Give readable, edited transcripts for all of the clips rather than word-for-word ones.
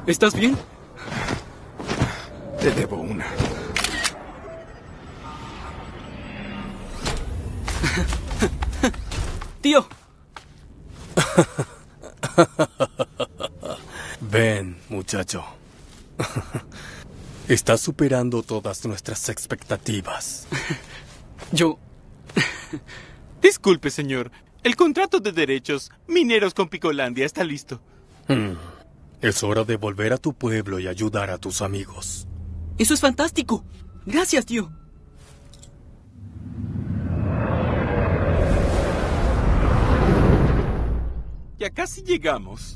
¿Estás bien? Te debo una. Tío. Ven, muchacho. Estás superando todas nuestras expectativas. Yo... Disculpe, señor. El contrato de derechos mineros con Picolandia está listo. Es hora de volver a tu pueblo y ayudar a tus amigos. Eso es fantástico. Gracias, tío. Ya casi llegamos.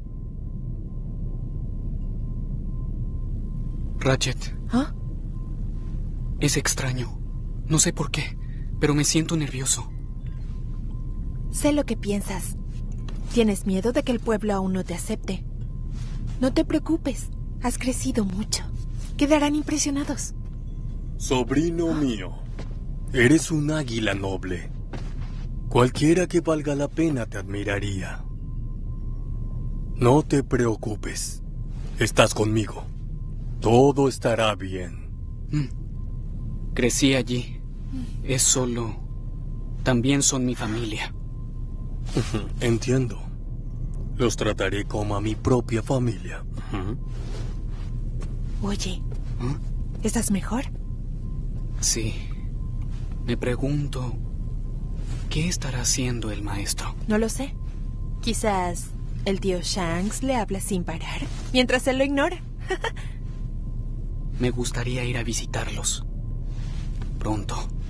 Ratchet. ¿Ah? Es extraño. No sé por qué, pero me siento nervioso. Sé lo que piensas. Tienes miedo de que el pueblo aún no te acepte. No te preocupes. Has crecido mucho. Quedarán impresionados. Sobrino mío, eres un águila noble. Cualquiera que valga la pena te admiraría. No te preocupes. Estás conmigo. Todo estará bien. Crecí allí. Es solo... También son mi familia. Entiendo. Los trataré como a mi propia familia. Oye, ¿estás mejor? Sí. Me pregunto... ¿Qué estará haciendo el maestro? No lo sé. Quizás el tío Shanks le habla sin parar, mientras él lo ignora. Me gustaría ir a visitarlos. Pronto.